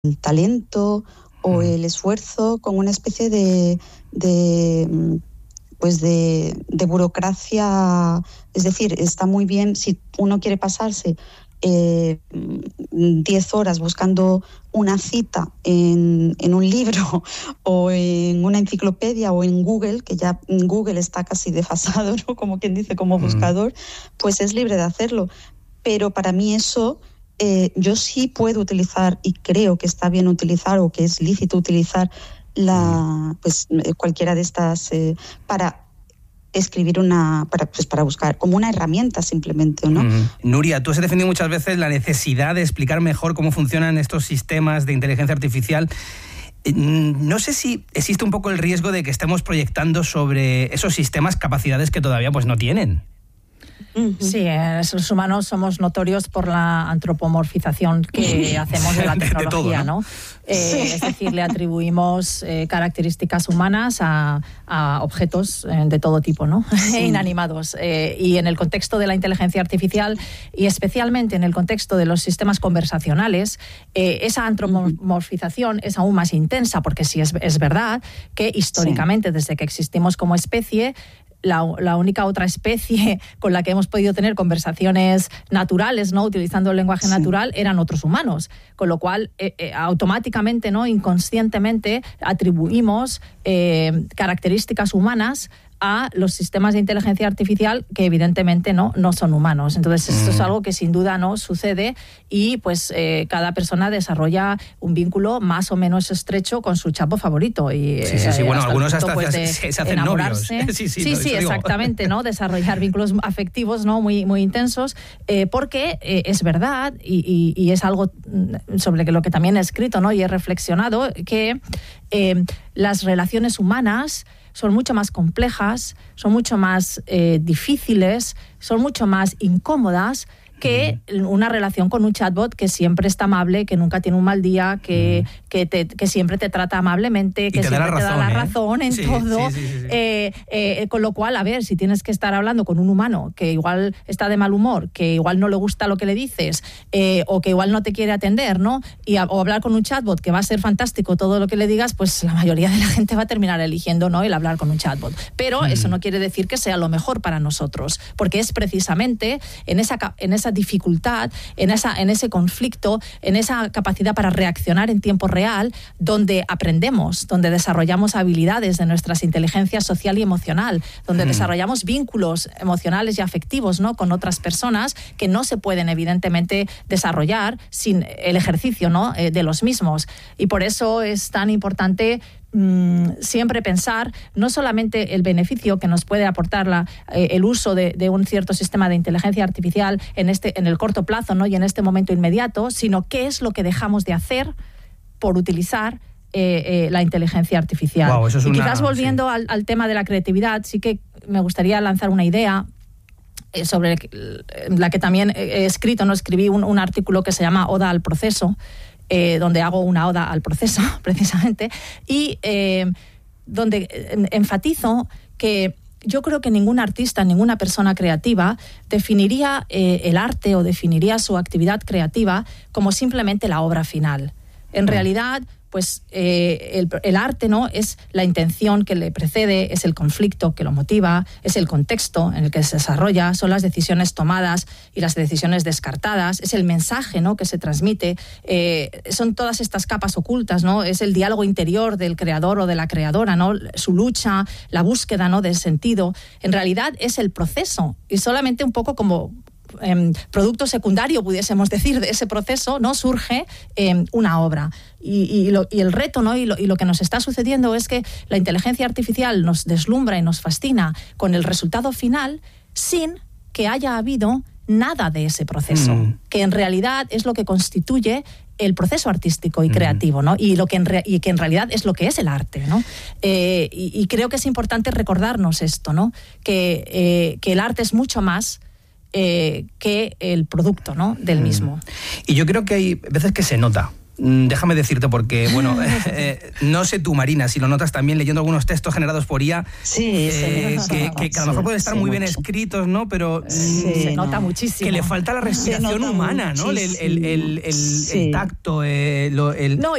talento o el esfuerzo con una especie de burocracia. Es decir, está muy bien si uno quiere pasarse 10 horas buscando una cita en un libro o en una enciclopedia o en Google, que ya Google está casi desfasado, ¿no? Como quien dice, como buscador, pues es libre de hacerlo. Pero para mí eso, yo sí puedo utilizar, y creo que está bien utilizar o que es lícito utilizar cualquiera de estas para escribir para buscar, como una herramienta simplemente, ¿no? Nuria, tú has defendido muchas veces la necesidad de explicar mejor cómo funcionan estos sistemas de inteligencia artificial. No sé si existe un poco el riesgo de que estemos proyectando sobre esos sistemas capacidades que todavía pues no tienen. Sí, los humanos somos notorios por la antropomorfización que hacemos de la tecnología, de todo, ¿no? Es decir, le atribuimos características humanas a objetos de todo tipo, ¿no? Inanimados. Y en el contexto de la inteligencia artificial, y especialmente en el contexto de los sistemas conversacionales, esa antropomorfización es aún más intensa, porque sí es verdad que históricamente, desde que existimos como especie, la única otra especie con la que hemos podido tener conversaciones naturales, ¿no?, utilizando el lenguaje natural, eran otros humanos, con lo cual automáticamente, ¿no?, inconscientemente atribuimos características humanas a los sistemas de inteligencia artificial que evidentemente no son humanos. Entonces esto es algo que sin duda no sucede, y pues cada persona desarrolla un vínculo más o menos estrecho con su chapo favorito. Y, sí. Bueno, algunos hasta pues, se hacen novios. Sí, exactamente, ¿no? Desarrollar vínculos afectivos, ¿no?, muy, muy intensos, porque es verdad, y es algo sobre lo que también he escrito, ¿no?, y he reflexionado, que las relaciones humanas son mucho más complejas, son mucho más difíciles, son mucho más incómodas que una relación con un chatbot que siempre está amable, que nunca tiene un mal día, que siempre te trata amablemente, que siempre te da la razón en todo. Con lo cual, a ver, si tienes que estar hablando con un humano que igual está de mal humor, que igual no le gusta lo que le dices, o que igual no te quiere atender, ¿no?, o hablar con un chatbot que va a ser fantástico todo lo que le digas, pues la mayoría de la gente va a terminar eligiendo, ¿no?, el hablar con un chatbot. Pero eso no quiere decir que sea lo mejor para nosotros, porque es precisamente en esa dificultad, en ese conflicto, en esa capacidad para reaccionar en tiempo real, donde aprendemos, donde desarrollamos habilidades de nuestra inteligencia social y emocional, donde desarrollamos vínculos emocionales y afectivos, ¿no?, con otras personas que no se pueden evidentemente desarrollar sin el ejercicio, ¿no?, de los mismos. Y por eso es tan importante siempre pensar no solamente el beneficio que nos puede aportar el uso de un cierto sistema de inteligencia artificial en el corto plazo, ¿no?, y en este momento inmediato, sino qué es lo que dejamos de hacer por utilizar la inteligencia artificial. Y quizás volviendo al tema de la creatividad, sí que me gustaría lanzar una idea sobre la que también he escrito, ¿no? Escribí un artículo que se llama Oda al proceso, donde hago una oda al proceso, precisamente, y donde enfatizo que yo creo que ningún artista, ninguna persona creativa definiría el arte o definiría su actividad creativa como simplemente la obra final. En realidad, pues el arte, ¿no?, es la intención que le precede, es el conflicto que lo motiva, es el contexto en el que se desarrolla, son las decisiones tomadas y las decisiones descartadas, es el mensaje, ¿no?, que se transmite, son todas estas capas ocultas, ¿no?, es el diálogo interior del creador o de la creadora, ¿no?, su lucha, la búsqueda, ¿no?, del sentido. En realidad es el proceso, y solamente un poco como producto secundario, pudiésemos decir, de ese proceso, ¿no?, surge una obra. Y el reto, ¿no?, y lo que nos está sucediendo es que la inteligencia artificial nos deslumbra y nos fascina con el resultado final sin que haya habido nada de ese proceso, que en realidad es lo que constituye el proceso artístico y creativo, ¿no?, y que en realidad es lo que es el arte, ¿no? Y creo que es importante recordarnos esto, ¿no?, que el arte es mucho más que el producto, ¿no?, del mismo. Y yo creo que hay veces que se nota déjame decirte porque, bueno, no sé tú, Marina, si lo notas también leyendo algunos textos generados por IA, que a lo mejor pueden estar muy bien escritos, ¿no? Pero se nota muchísimo. Que le falta la respiración humana, ¿no? El tacto, no,